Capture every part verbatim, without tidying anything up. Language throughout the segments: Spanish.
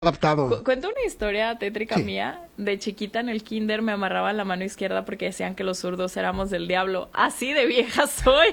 adaptado. Cu- cuento una historia tétrica Sí. mía. De chiquita en el kinder me amarraban la mano izquierda porque decían que los zurdos éramos del diablo. Así de vieja soy.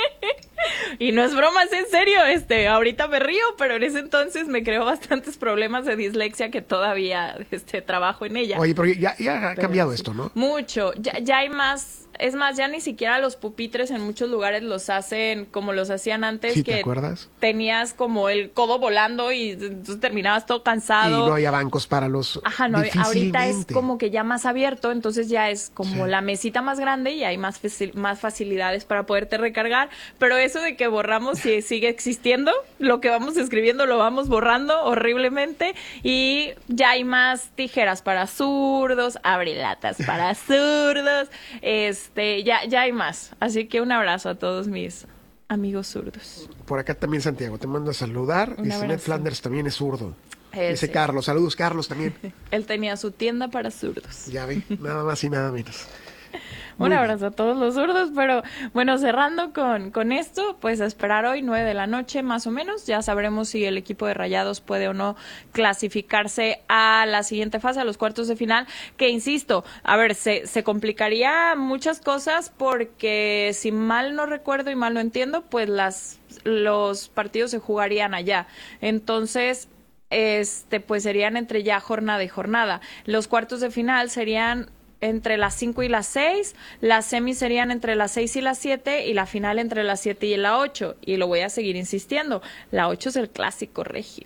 Y no es broma, es en serio. Este, ahorita me río, pero en ese entonces me creó bastantes problemas de dislexia que todavía este, trabajo en ella. Oye, porque ya, ya ha Pero cambiado sí. esto, ¿no? Mucho. Ya, ya hay más. Es más, ya ni siquiera los pupitres en muchos lugares los hacen como los hacían antes. Sí, que ¿te acuerdas? tenías como el codo volando y entonces terminabas todo Y cansado. no había bancos para los... Ajá, no, ahorita es difícilmente. como que ya más abierto, entonces ya es como Sí. la mesita más grande y hay más, facil- más facilidades para poderte recargar, pero eso de que borramos si sigue existiendo, lo que vamos escribiendo lo vamos borrando horriblemente y ya hay más tijeras para zurdos, abrelatas para zurdos, este, ya, ya hay más, así que un abrazo a todos mis amigos zurdos. Por acá también Santiago, te mando a saludar. Un Dice Ned abrazo. Flanders también es zurdo. Ese. Dice Carlos, saludos Carlos también. Él tenía su tienda para zurdos. Ya ve, nada más y nada menos. Un Muy abrazo a todos los zurdos, pero bueno, cerrando con, con esto, pues a esperar hoy, nueve de la noche más o menos, ya sabremos si el equipo de Rayados puede o no clasificarse a la siguiente fase, a los cuartos de final, que insisto, a ver, se, se complicaría muchas cosas porque si mal no recuerdo y mal no entiendo, pues las los partidos se jugarían allá. Entonces, este pues serían entre ya jornada y jornada. Los cuartos de final serían entre las cinco y las seis, las semis serían entre las seis y las siete y la final entre las siete y la ocho. Y lo voy a seguir insistiendo, la ocho es el clásico regio.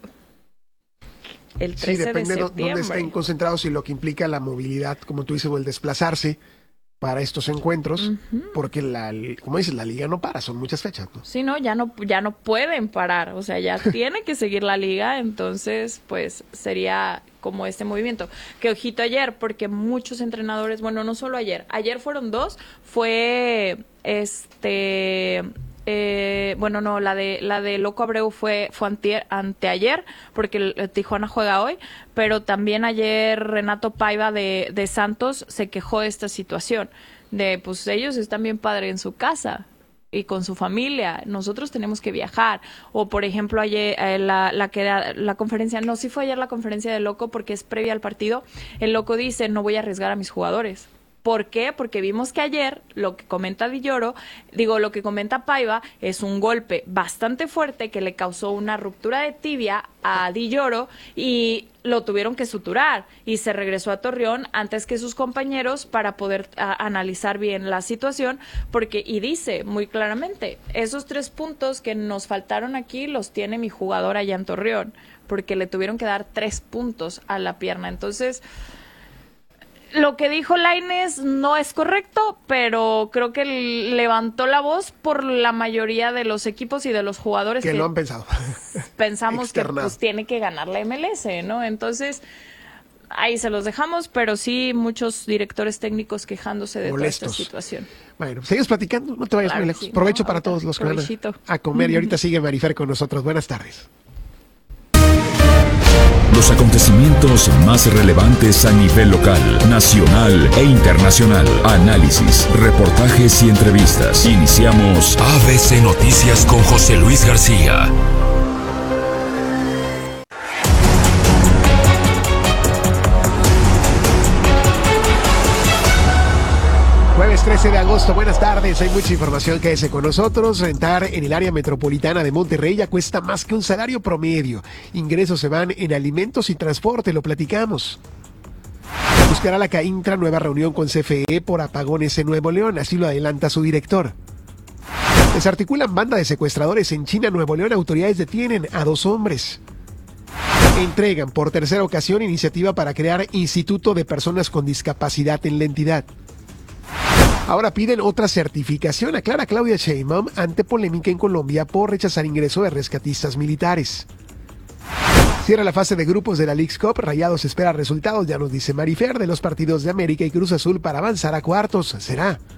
El Sí, trece de depende de dónde septiembre. estén concentrados y lo que implica la movilidad, como tú dices, o el desplazarse para estos encuentros, porque la, como dices, la liga no para, son muchas fechas, ¿no? Sí, no, ya no, ya no pueden parar, o sea, ya tiene que seguir la liga, entonces, pues, sería como este movimiento. Que ojito ayer, porque muchos entrenadores, bueno, no solo ayer, ayer fueron dos, fue, este, eh, bueno, no, la de la de Loco Abreu fue, fue antier, anteayer, porque el, el Tijuana juega hoy, pero también ayer Renato Paiva de, de Santos se quejó de esta situación, de pues ellos están bien padre en su casa y con su familia, nosotros tenemos que viajar, o por ejemplo ayer eh, la, la que era la conferencia, no, sí fue ayer la conferencia de Loco porque es previa al partido, el Loco dice, no voy a arriesgar a mis jugadores. ¿Por qué? Porque vimos que ayer, lo que comenta Di Lloro, digo, lo que comenta Paiva, es un golpe bastante fuerte que le causó una ruptura de tibia a Di Lloro y lo tuvieron que suturar y se regresó a Torreón antes que sus compañeros para poder a, analizar bien la situación, porque, y dice muy claramente, esos tres puntos que nos faltaron aquí los tiene mi jugador allá en Torreón, porque le tuvieron que dar tres puntos a la pierna. Entonces, lo que dijo Lainez no es correcto, pero creo que levantó la voz por la mayoría de los equipos y de los jugadores Que que lo han pensado. pensamos que Externado. pues tiene que ganar la M L S, ¿no? Entonces, ahí se los dejamos, pero sí muchos directores técnicos quejándose de Molestos. toda esta situación. Bueno, seguimos platicando, no te vayas Claro muy que lejos. sí, Provecho ¿no? para Ahorita, todos los que van provechito. a, a comer y ahorita sigue Marifer con nosotros. Buenas tardes. Los acontecimientos más relevantes a nivel local, nacional e internacional. Análisis, reportajes y entrevistas. Iniciamos A B C Noticias con José Luis García. Jueves trece de agosto, buenas tardes. Hay mucha información que hace con nosotros. Rentar en el área metropolitana de Monterrey ya cuesta más que un salario promedio. Ingresos se van en alimentos y transporte, lo platicamos. Buscará la CAINTRA nueva reunión con C F E por apagones en Nuevo León, así lo adelanta su director. Desarticulan banda de secuestradores en China, Nuevo León. Autoridades detienen a dos hombres. Entregan por tercera ocasión iniciativa para crear Instituto de Personas con Discapacidad en la entidad. Ahora piden otra certificación, aclara Claudia Sheinbaum, ante polémica en Colombia por rechazar ingreso de rescatistas militares. Cierra la fase de grupos de la Leagues Cup, Rayados espera resultados, ya nos dice Marifer, de los partidos de América y Cruz Azul para avanzar a cuartos. ¿Será?